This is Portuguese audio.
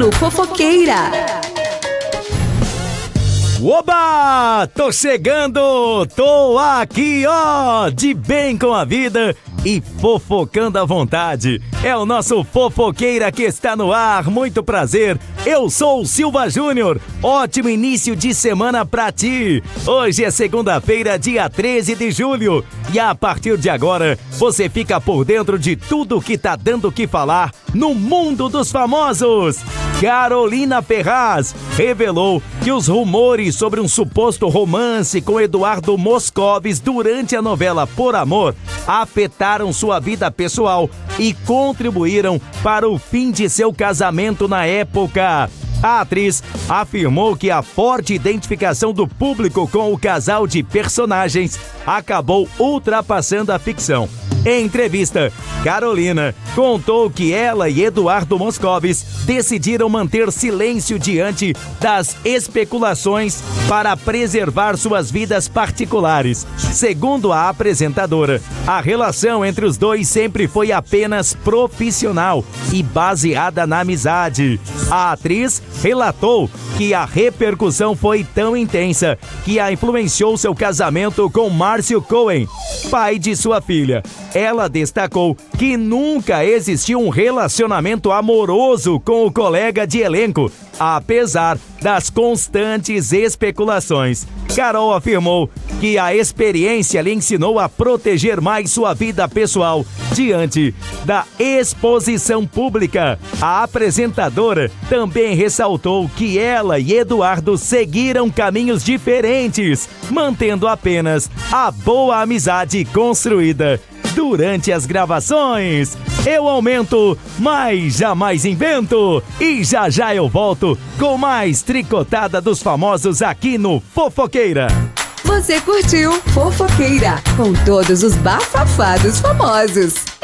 no Fofoqueira. Oba! Tô chegando! Tô aqui, ó! De bem com a vida e fofocando à vontade. É o nosso Fofoqueira que está no ar. Muito prazer. Eu sou o Silva Júnior. Ótimo início de semana pra ti. Hoje é segunda-feira, dia 13 de julho. E a partir de agora, você fica por dentro de tudo que tá dando o que falar no mundo dos famosos. Carolina Ferraz revelou que os rumores sobre um suposto romance com Eduardo Moscovis durante a novela Por Amor afetaram sua vida pessoal e contribuíram para o fim de seu casamento na época. A atriz afirmou que a forte identificação do público com o casal de personagens acabou ultrapassando a ficção. Em entrevista, Carolina contou que ela e Eduardo Moscovis decidiram manter silêncio diante das especulações para preservar suas vidas particulares. Segundo a apresentadora, a relação entre os dois sempre foi apenas profissional e baseada na amizade. A atriz relatou que a repercussão foi tão intensa que a influenciou seu casamento com Márcio Cohen, pai de sua filha. Ela destacou que nunca existiu um relacionamento amoroso com o colega de elenco, apesar das constantes especulações. Carol afirmou que a experiência lhe ensinou a proteger mais sua vida pessoal diante da exposição pública. A apresentadora também ressaltou que ela e Eduardo seguiram caminhos diferentes, mantendo apenas a boa amizade construída durante as gravações. Eu aumento, mas jamais invento. E já já eu volto com mais tricotada dos famosos aqui no Fofoqueira. Você curtiu Fofoqueira com todos os bafafados famosos.